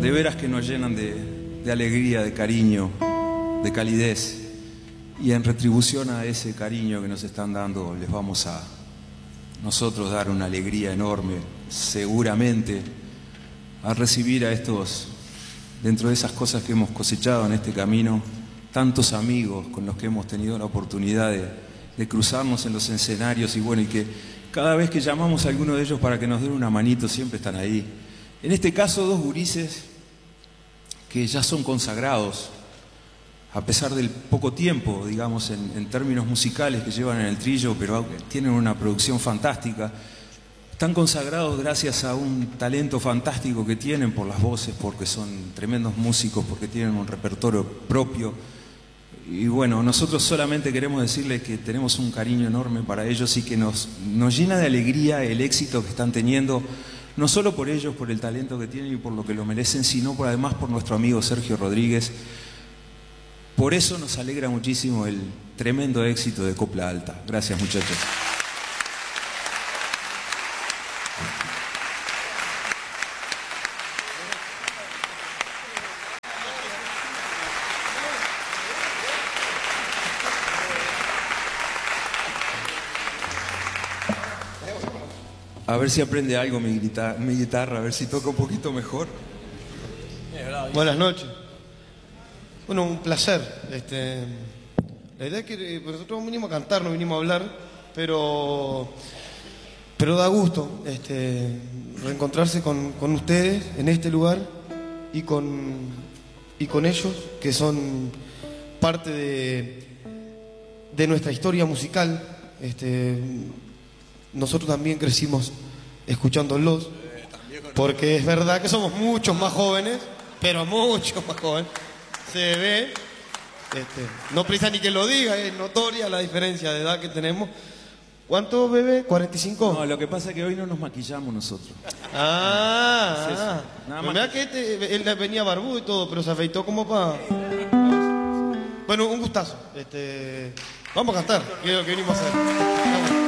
de veras que nos llenan de alegría, de cariño, de calidez. Y en retribución a ese cariño que nos están dando, les vamos a nosotros dar una alegría enorme, seguramente, al recibir a estos, dentro de esas cosas que hemos cosechado en este camino, tantos amigos con los que hemos tenido la oportunidad de cruzarnos en los escenarios y bueno, y que cada vez que llamamos a alguno de ellos para que nos den una manito, siempre están ahí. En este caso, dos gurises que ya son consagrados, a pesar del poco tiempo, digamos, en términos musicales que llevan en el trillo, pero tienen una producción fantástica. Están consagrados gracias a un talento fantástico que tienen por las voces, porque son tremendos músicos, porque tienen un repertorio propio. Y bueno, nosotros solamente queremos decirles que tenemos un cariño enorme para ellos y que nos llena de alegría el éxito que están teniendo, no solo por ellos, por el talento que tienen y por lo que lo merecen, sino además por nuestro amigo Sergio Rodríguez. Por eso nos alegra muchísimo el tremendo éxito de Copla Alta. Gracias, muchachos. A ver si aprende algo mi guitarra, a ver si toca un poquito mejor. Buenas noches. Bueno, un placer. La idea es que nosotros no vinimos a cantar, no vinimos a hablar, pero da gusto reencontrarse con ustedes en este lugar y con ellos, que son parte de nuestra historia musical. Nosotros también crecimos escuchándolos, porque es verdad que somos muchos más jóvenes, pero muchos más jóvenes. Se ve, no precisa ni que lo diga, es notoria la diferencia de edad que tenemos. ¿Cuánto, bebé? ¿45? No, lo que pasa es que hoy no nos maquillamos nosotros. Nada más. Mira que él venía barbudo y todo, pero se afeitó como para... Bueno, un gustazo. Vamos a cantar, que es lo que venimos a hacer. Vamos.